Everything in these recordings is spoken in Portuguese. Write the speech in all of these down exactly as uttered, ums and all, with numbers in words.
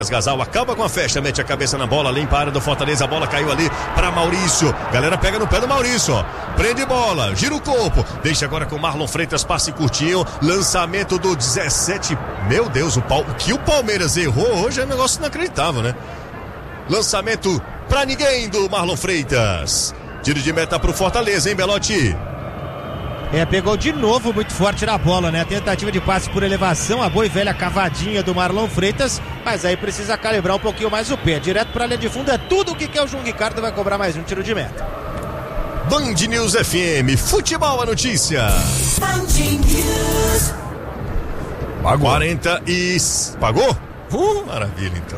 Gasal acaba com a festa, mete a cabeça na bola, limpa a área do Fortaleza, a bola caiu ali para Maurício, galera pega no pé do Maurício, ó. Prende bola, gira o corpo, deixa agora com Marlon Freitas, passe curtinho, lançamento do dezessete, meu Deus, o, Pal... o que o Palmeiras errou hoje é um negócio inacreditável, né? Lançamento pra ninguém do Marlon Freitas, tiro de meta pro Fortaleza, hein, Belotti? É, pegou de novo muito forte na bola, né? Tentativa de passe por elevação, a boa e velha cavadinha do Marlon Freitas, mas aí precisa calibrar um pouquinho mais o pé. Direto pra linha de fundo, é tudo o que quer o João Ricardo, vai cobrar mais um tiro de meta. Band News F M, futebol a notícia. Band News. Pagou. quarenta e... Pagou? Uh, maravilha, então.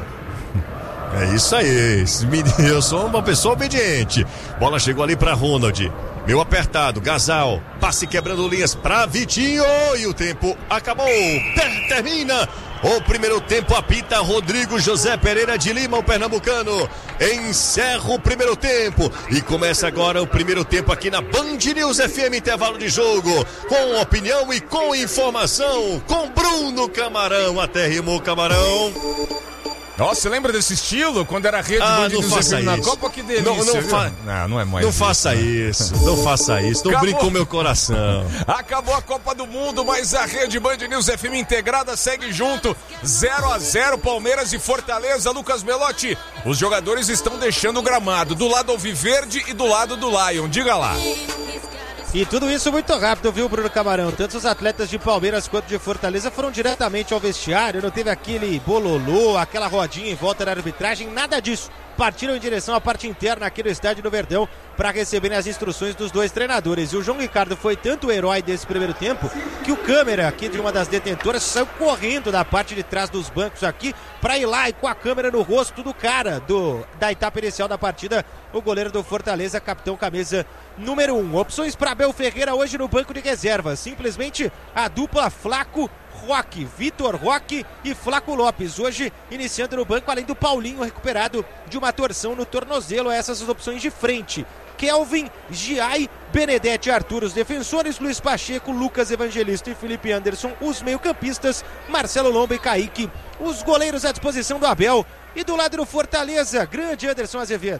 É isso aí, eu sou uma pessoa obediente. Bola chegou ali pra Ronald. Meu apertado, Gasal, passe quebrando linhas pra Vitinho e o tempo acabou, Ter, termina o primeiro tempo, apita Rodrigo José Pereira de Lima, o pernambucano, encerra o primeiro tempo e começa agora o primeiro tempo aqui na Band News F M, intervalo de jogo, com opinião e com informação, com Bruno Camarão, até rimou Camarão. Nossa, lembra desse estilo? Quando era a rede ah, não faça isso. na Copa, que delícia. Não, não, fa... não, não é mais Não isso, faça né? isso, não faça isso, não brinque com o meu coração. Acabou a Copa do Mundo, mas a rede Band News F M integrada segue junto. zero a zero, Palmeiras e Fortaleza. Lucas Belotti, os jogadores estão deixando o gramado do lado alviverde e do lado do Lion. Diga lá. E tudo isso muito rápido, viu, Bruno Camarão? Tanto os atletas de Palmeiras quanto de Fortaleza foram diretamente ao vestiário, não teve aquele bololô, aquela rodinha em volta da arbitragem, nada disso. Partiram em direção à parte interna aqui do estádio do Verdão para receberem as instruções dos dois treinadores. E o João Ricardo foi tanto o herói desse primeiro tempo que o câmera aqui de uma das detentoras saiu correndo da parte de trás dos bancos aqui para ir lá e com a câmera no rosto do cara do, da etapa inicial da partida, o goleiro do Fortaleza, capitão camisa número um. Opções para Abel Ferreira hoje no banco de reserva, simplesmente a dupla Flaco Roque, Vitor Roque e Flaco Lopes, hoje iniciando no banco, além do Paulinho recuperado de uma torção no tornozelo. Essas as opções de frente: Kelvin, Giai, Benedetti, Arthur os defensores, Luiz Pacheco, Lucas Evangelista e Felipe Anderson os meio-campistas, Marcelo Lomba e Kaique os goleiros à disposição do Abel. E do lado do Fortaleza, grande Anderson Azevedo.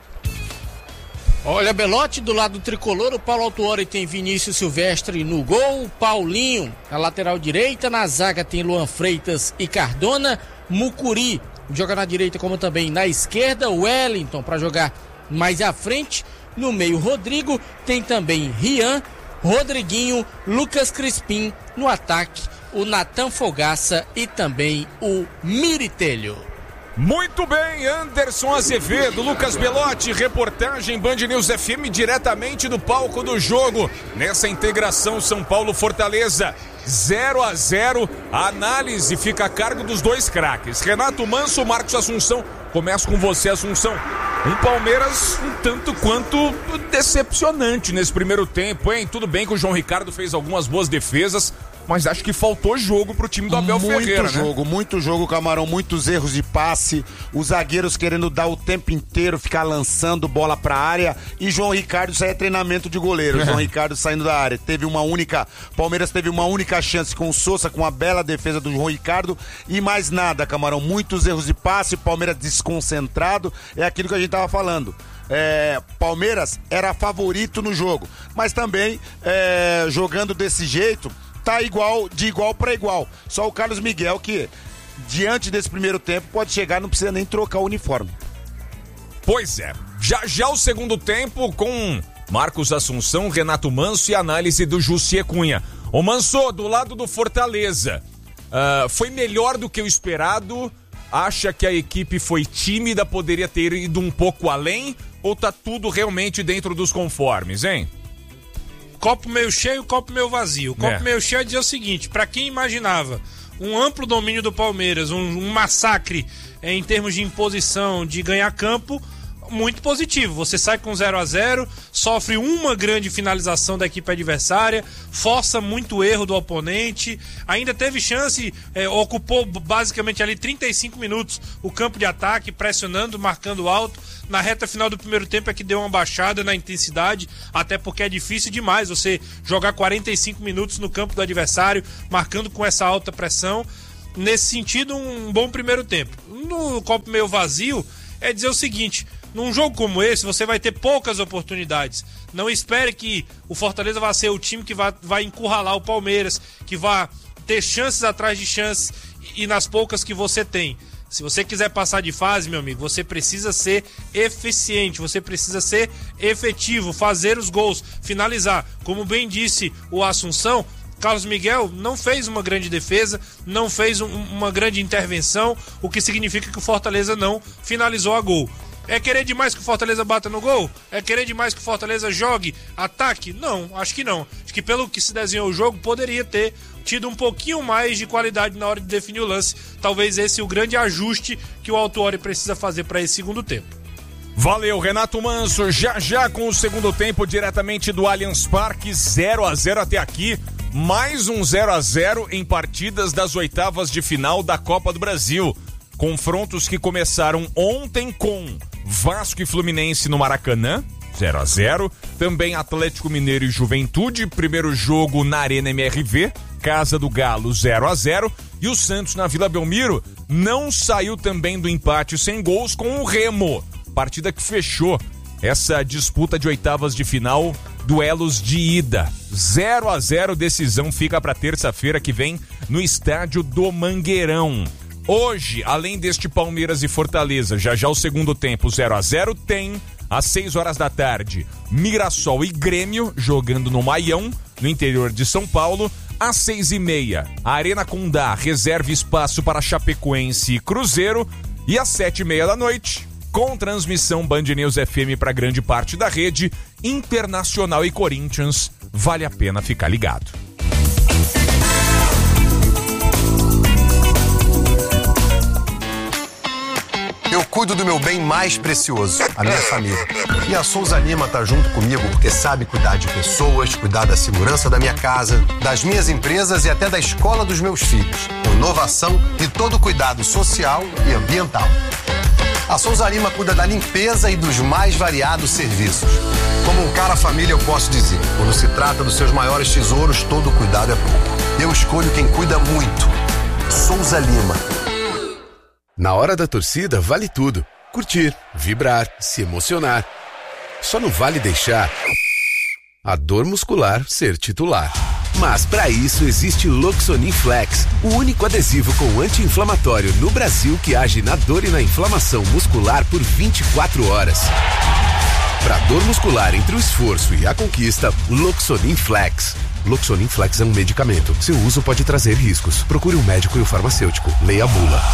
Olha, Belotti, do lado do tricolor, o Paulo Autuori tem Vinícius Silvestre no gol, Paulinho na lateral direita, na zaga tem Luan Freitas e Cardona, Mucuri joga na direita como também na esquerda, Wellington para jogar mais à frente, no meio Rodrigo, tem também Rian, Rodriguinho, Lucas Crispim, no ataque o Natan Fogaça e também o Miritelho. Muito bem, Anderson Azevedo, Lucas Belotti, reportagem Band News F M diretamente do palco do jogo, nessa integração São Paulo-Fortaleza, zero a zero, a análise fica a cargo dos dois craques, Renato Manso, Marcos Assunção. Começo com você, Assunção. Um Palmeiras um tanto quanto decepcionante nesse primeiro tempo, hein? Tudo bem que o João Ricardo fez algumas boas defesas, mas acho que faltou jogo pro time do Abel muito Ferreira, Muito jogo, né? muito jogo, Camarão, muitos erros de passe, os zagueiros querendo dar o tempo inteiro, ficar lançando bola pra área, e João Ricardo, isso aí é treinamento de goleiro, é. João Ricardo saindo da área, teve uma única, Palmeiras teve uma única chance com o Sousa, com a bela defesa do João Ricardo, e mais nada, Camarão, muitos erros de passe, Palmeiras desconcentrado, é aquilo que a gente tava falando. É, Palmeiras era favorito no jogo, mas também é, jogando desse jeito tá igual, de igual para igual. Só o Carlos Miguel que, diante desse primeiro tempo, pode chegar, não precisa nem trocar o uniforme. Pois é, já já o segundo tempo com Marcos Assunção, Renato Manso e análise do Jussier Cunha. Ô Manso, do lado do Fortaleza, uh, foi melhor do que o esperado? Acha que a equipe foi tímida, poderia ter ido um pouco além? Ou tá tudo realmente dentro dos conformes, hein? Copo meio cheio, copo meio vazio. O copo é. meio cheio é dizer o seguinte: para quem imaginava um amplo domínio do Palmeiras, um, um massacre é, em termos de imposição, de ganhar campo, muito positivo. Você sai com zero a zero, sofre uma grande finalização da equipe adversária, força muito erro do oponente, ainda teve chance, é, ocupou basicamente ali trinta e cinco minutos o campo de ataque, pressionando, marcando alto. Na reta final do primeiro tempo é que deu uma baixada na intensidade, até porque é difícil demais você jogar quarenta e cinco minutos no campo do adversário, marcando com essa alta pressão. nesse sentido, um bom primeiro tempo. No copo meio vazio, é dizer o seguinte: num jogo como esse, você vai ter poucas oportunidades. Não espere que o Fortaleza vá ser o time que vai, vai encurralar o Palmeiras, que vai ter chances atrás de chances, e nas poucas que você tem. Se você quiser passar de fase, meu amigo, você precisa ser eficiente, você precisa ser efetivo, fazer os gols, finalizar. Como bem disse o Assunção, Carlos Miguel não fez uma grande defesa, não fez um, uma grande intervenção, o que significa que o Fortaleza não finalizou a gol. É querer demais que o Fortaleza bata no gol? É querer demais que o Fortaleza jogue, ataque? Não, acho que não. Acho que pelo que se desenhou o jogo, poderia ter tido um pouquinho mais de qualidade na hora de definir o lance. Talvez esse é o grande ajuste que o Autuori precisa fazer para esse segundo tempo. Valeu, Renato Manso. Já já com o segundo tempo, diretamente do Allianz Parque, zero a zero até aqui. Mais um zero a zero em partidas das oitavas de final da Copa do Brasil. Confrontos que começaram ontem com Vasco e Fluminense no Maracanã, zero a zero. Também Atlético Mineiro e Juventude, primeiro jogo na Arena M R V, Casa do Galo, zero a zero. E o Santos na Vila Belmiro não saiu também do empate sem gols com o Remo. Partida que fechou essa disputa de oitavas de final, duelos de ida. zero a zero, decisão fica para terça-feira que vem no estádio do Mangueirão. Hoje, além deste Palmeiras e Fortaleza, já já o segundo tempo zero a zero, tem às seis horas da tarde Mirassol e Grêmio jogando no Maião, no interior de São Paulo. Às seis e meia, a Arena Condá reserva espaço para Chapecoense e Cruzeiro. E às sete e meia da noite, com transmissão Band News F M para grande parte da rede, Internacional e Corinthians. Vale a pena ficar ligado. Eu cuido do meu bem mais precioso, a minha família. E a Souza Lima tá junto comigo porque sabe cuidar de pessoas, cuidar da segurança da minha casa, das minhas empresas e até da escola dos meus filhos. Inovação e todo cuidado social e ambiental. A Souza Lima cuida da limpeza e dos mais variados serviços. Como um cara família, eu posso dizer, quando se trata dos seus maiores tesouros, todo cuidado é pouco. Eu escolho quem cuida muito. Souza Lima. Na hora da torcida, vale tudo. Curtir, vibrar, se emocionar. Só não vale deixar a dor muscular ser titular. Mas para isso existe Loxonin Flex, o único adesivo com anti-inflamatório no Brasil que age na dor e na inflamação muscular por vinte e quatro horas. Para dor muscular entre o esforço e a conquista, Loxonin Flex. Loxonin Flex é um medicamento. Seu uso pode trazer riscos. Procure um médico e um farmacêutico. Leia a bula.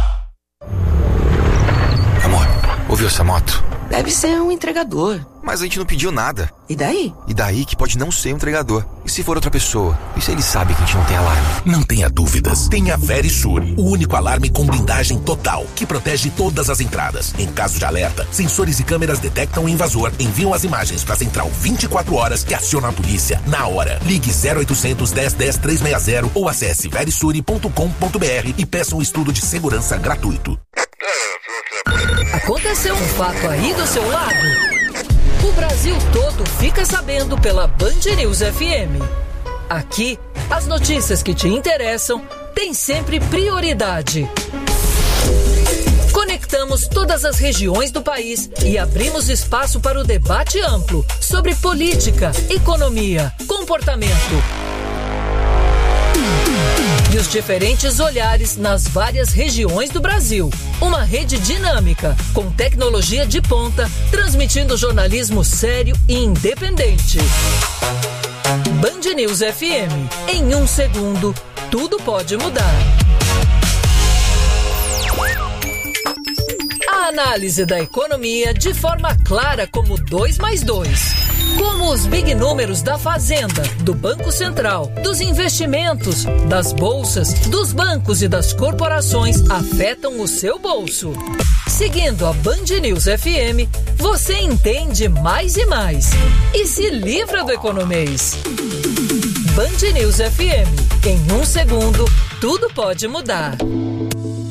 Amor, ouviu essa moto? Deve ser um entregador. Mas a gente não pediu nada. E daí? E daí que pode não ser um entregador. E se for outra pessoa? E se ele sabe que a gente não tem alarme? Não tenha dúvidas. Tenha Verisure, o único alarme com blindagem total, que protege todas as entradas. Em caso de alerta, sensores e câmeras detectam o invasor, enviam as imagens para a central vinte e quatro horas que aciona a polícia na hora. Ligue zero oitocentos, dez, dez, trezentos e sessenta ou acesse verisure ponto com ponto br e peça um estudo de segurança gratuito. Aconteceu um fato aí do seu lado? O Brasil todo fica sabendo pela Band News F M. Aqui, as notícias que te interessam têm sempre prioridade. Conectamos todas as regiões do país e abrimos espaço para o debate amplo sobre política, economia, comportamento e os diferentes olhares nas várias regiões do Brasil. Uma rede dinâmica, com tecnologia de ponta, transmitindo jornalismo sério e independente. Band News F M. Em um segundo, tudo pode mudar. A análise da economia de forma clara como dois mais dois. Como os big números da Fazenda, do Banco Central, dos investimentos, das bolsas, dos bancos e das corporações afetam o seu bolso. Seguindo a Band News F M, você entende mais e mais. E se livra do economês. Band News F M. Em um segundo, tudo pode mudar.